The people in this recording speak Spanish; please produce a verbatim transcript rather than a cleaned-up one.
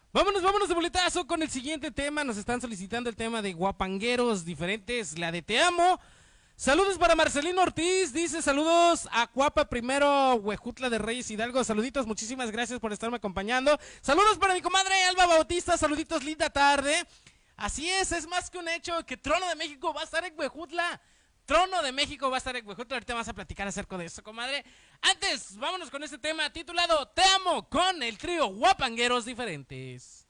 Vámonos, vámonos de boletazo con el siguiente tema. Nos están solicitando el tema de guapangueros diferentes, la de Te Amo. Saludos para Marcelino Ortiz, dice saludos a Cuapa Primero, Huejutla de Reyes Hidalgo, saluditos, muchísimas gracias por estarme acompañando. Saludos para mi comadre Alba Bautista, saluditos, linda tarde. Así es, es más que un hecho que Trono de México va a estar en Huejutla. Trono de México va a estar en Huejutla, ahorita vas a platicar acerca de eso, comadre. Antes, vámonos con este tema titulado Te Amo con el trío Guapangueros Diferentes.